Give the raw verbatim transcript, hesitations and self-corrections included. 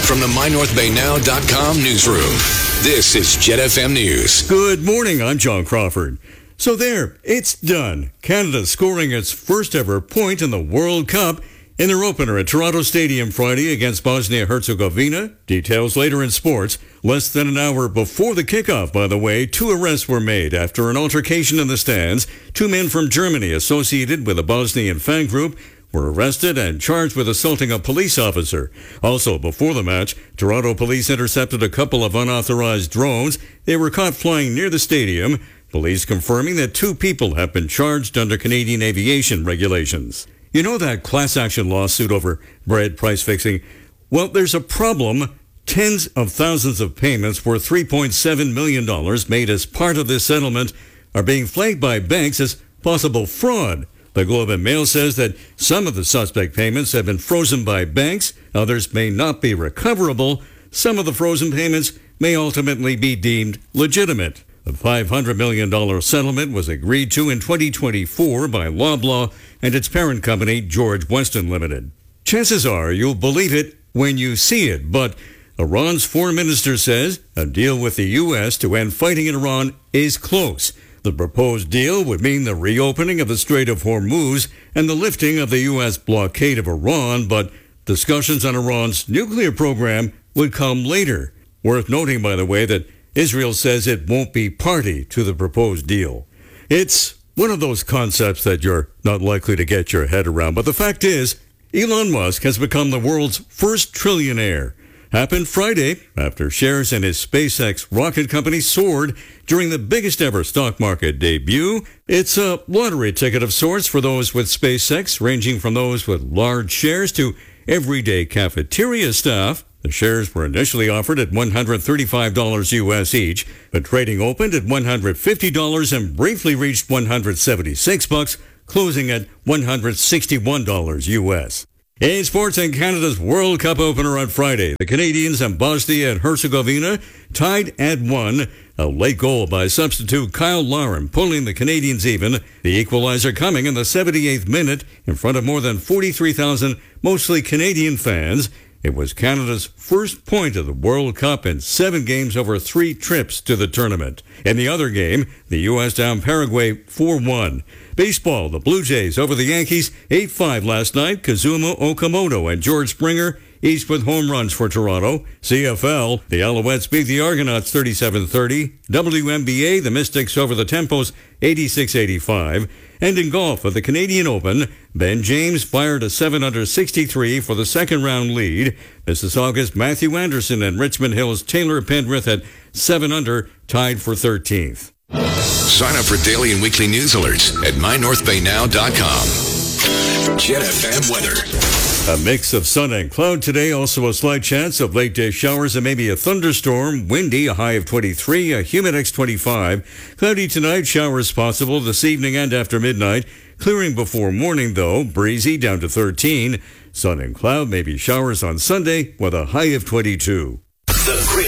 From the my north bay now dot com newsroom, this is Jet F M News. Good morning, I'm John Crawford. So there, it's done. Canada scoring its first ever point in the World Cup in their opener at Toronto Stadium Friday against Bosnia-Herzegovina. Details later in sports. Less than an hour before the kickoff, by the way, two arrests were made after an altercation in the stands. Two men from Germany associated with a Bosnian fan group were arrested and charged with assaulting a police officer. Also, before the match, Toronto police intercepted a couple of unauthorized drones. They were caught flying near the stadium. Police confirming that two people have been charged under Canadian aviation regulations. You know that class action lawsuit over bread price fixing? Well, there's a problem. Tens of thousands of payments worth three point seven million dollars made as part of this settlement are being flagged by banks as possible fraud. The Globe and Mail says that some of the suspect payments have been frozen by banks. Others may not be recoverable. Some of the frozen payments may ultimately be deemed legitimate. The five hundred million dollars settlement was agreed to in twenty twenty-four by Loblaw and its parent company, George Weston Limited. Chances are you'll believe it when you see it, but Iran's foreign minister says a deal with the U S to end fighting in Iran is close. The proposed deal would mean the reopening of the Strait of Hormuz and the lifting of the U S blockade of Iran, but discussions on Iran's nuclear program would come later. Worth noting, by the way, that Israel says it won't be party to the proposed deal. It's one of those concepts that you're not likely to get your head around, but the fact is, Elon Musk has become the world's first trillionaire. Happened Friday after shares in his SpaceX rocket company soared during the biggest ever stock market debut. It's a lottery ticket of sorts for those with SpaceX, ranging from those with large shares to everyday cafeteria staff. The shares were initially offered at one hundred thirty-five dollars U S each, but trading opened at one hundred fifty dollars and briefly reached one hundred seventy-six bucks, closing at one hundred sixty-one dollars U S. In sports, in Canada's World Cup opener on Friday, the Canadians and Bosnia and Herzegovina tied at one. A late goal by substitute Kyle Larin pulling the Canadians even. The equalizer coming in the seventy-eighth minute in front of more than forty-three thousand mostly Canadian fans. It was Canada's first point of the World Cup in seven games over three trips to the tournament. In the other game, the U S down Paraguay four one. Baseball, the Blue Jays over the Yankees eight five last night. Kazuma Okamoto and George Springer each with home runs for Toronto. C F L, the Alouettes beat the Argonauts thirty-seven thirty. W N B A, the Mystics over the Tempos eighty-six eighty-five. And in golf at the Canadian Open, Ben James fired a seven under sixty-three for the second round lead. Mississauga's Matthew Anderson and Richmond Hill's Taylor Pendrith at seven under, tied for thirteenth. Sign up for daily and weekly news alerts at my north bay now dot com. Jet F M weather. A mix of sun and cloud today, also a slight chance of late day showers and maybe a thunderstorm. Windy, a high of twenty-three, a humidex twenty-five. Cloudy tonight, showers possible this evening and after midnight. Clearing before morning though, breezy down to thirteen. Sun and cloud, maybe showers on Sunday with a high of twenty-two.